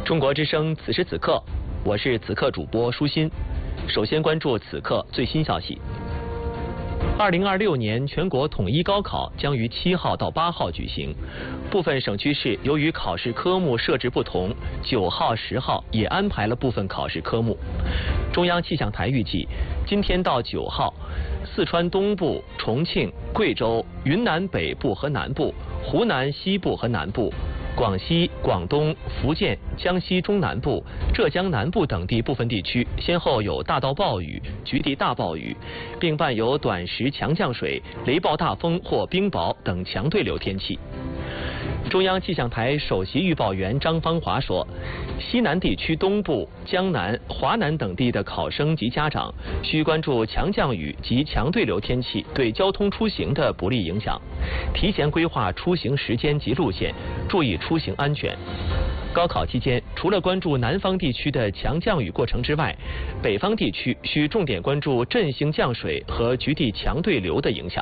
中国之声此时此刻，我是此刻主播舒心。首先关注此刻最新消息。2026年全国统一高考将于7号到8号举行，部分省区市由于考试科目设置不同，9号、10号也安排了部分考试科目。中央气象台预计，今天到9号，四川东部、重庆、贵州、云南北部和南部、湖南西部和南部、广西、广东、福建、江西中南部、浙江南部等地部分地区先后有大到暴雨、局地大暴雨，并伴有短时强降水、雷暴大风或冰雹等强对流天气。中央气象台首席预报员张芳华说，西南地区东部、江南、华南等地的考生及家长需关注强降雨及强对流天气对交通出行的不利影响，提前规划出行时间及路线，注意出行安全。高考期间，除了关注南方地区的强降雨过程之外，北方地区需重点关注阵性降水和局地强对流的影响。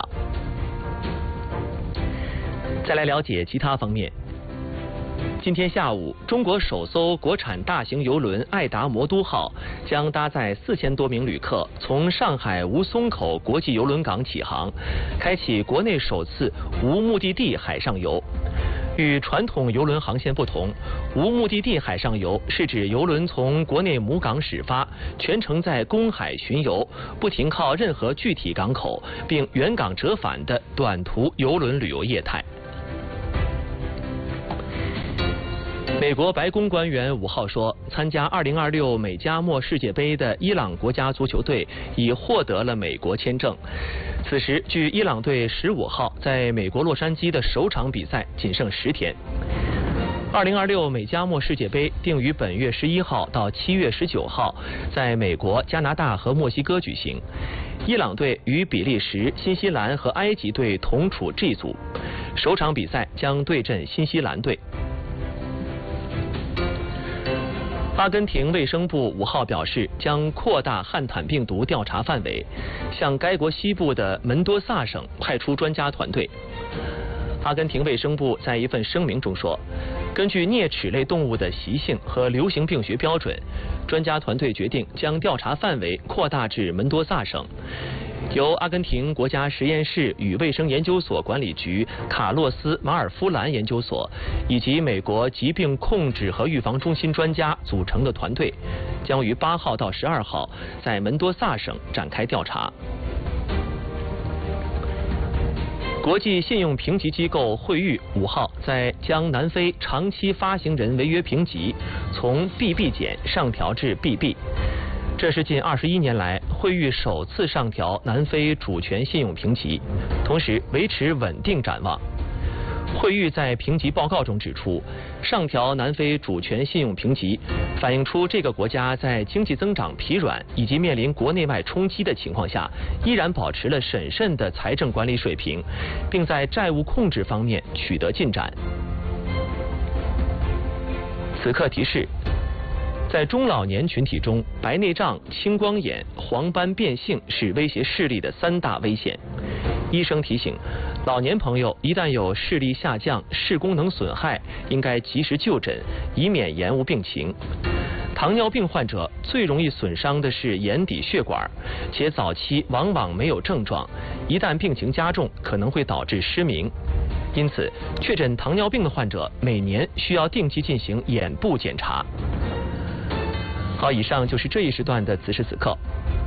再来了解其他方面。今天下午，中国首艘国产大型邮轮爱达魔都号将搭载4000多名旅客从上海吴淞口国际邮轮港起航，开启国内首次无目的地海上游。与传统邮轮航线不同，无目的地海上游是指邮轮从国内母港始发，全程在公海巡游，不停靠任何具体港口，并原港折返的短途邮轮旅游业态。美国白宫官员5号说，参加2026美加墨世界杯的伊朗国家足球队已获得了美国签证。此时，距伊朗队15号在美国洛杉矶的首场比赛仅剩10天。2026美加墨世界杯定于本月11号到7月19号在美国、加拿大和墨西哥举行。伊朗队与比利时、新西兰和埃及队同处 G 组，首场比赛将对阵新西兰队。阿根廷卫生部5号表示，将扩大汉坦病毒调查范围，向该国西部的门多萨省派出专家团队。阿根廷卫生部在一份声明中说，根据啮齿类动物的习性和流行病学标准，专家团队决定将调查范围扩大至门多萨省。由阿根廷国家实验室与卫生研究所管理局卡洛斯·马尔夫兰研究所以及美国疾病控制和预防中心专家组成的团队，将于8号到12号在门多萨省展开调查。国际信用评级机构惠誉5号将南非长期发行人违约评级从 BB 减上调至 BB。这是近21年来惠誉首次上调南非主权信用评级，同时维持稳定展望。惠誉在评级报告中指出，上调南非主权信用评级，反映出这个国家在经济增长疲软以及面临国内外冲击的情况下，依然保持了审慎的财政管理水平，并在债务控制方面取得进展。此刻提示，在中老年群体中，白内障、青光眼、黄斑变性是威胁视力的3大危险。医生提醒，老年朋友一旦有视力下降、视功能损害，应该及时就诊，以免延误病情。糖尿病患者最容易损伤的是眼底血管，且早期往往没有症状，一旦病情加重，可能会导致失明。因此，确诊糖尿病的患者每年需要定期进行眼部检查。好，以上就是这一时段的此时此刻。